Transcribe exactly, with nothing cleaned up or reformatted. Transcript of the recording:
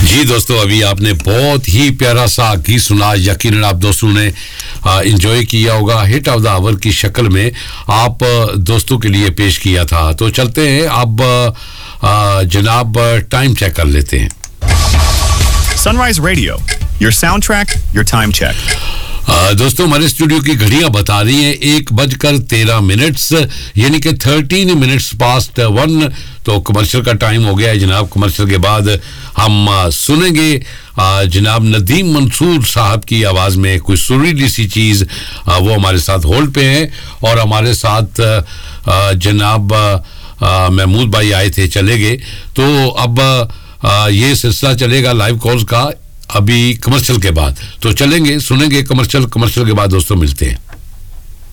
जी दोस्तों, अभी आपने बहुत ही प्यारा सा गीत सुना। यकीनन आप दोस्तों ने एंजॉय किया होगा। हिट ऑफ द आवर की शक्ल में आप दोस्तों के लिए पेश किया था। तो चलते हैं अब जनाब, टाइम चेक कर लेते हैं। Sunrise radio, your sound track, your time check. दोस्तों, हमारे स्टूडियो की घड़ियां बता रही हैं एक बजकर तेरह मिनट्स, यानी कि थर्टीन मिनट्स पास्ट वन। तो कमर्शियल का टाइम हो गया है जनाब। कमर्शियल के बाद हम सुनेंगे जनाब नदीम मंसूर साहब की आवाज़ में कोई सुरीली सी चीज़। वो हमारे साथ होल्ड पे हैं और हमारे साथ जनाब महमूद भाई आए थे, चले गए। तो अब ये सिलसिला चलेगा लाइव कॉल्स का अभी कमर्शियल के बाद। तो चलेंगे, सुनेंगे कमर्शियल। कमर्शियल के बाद दोस्तों मिलते हैं।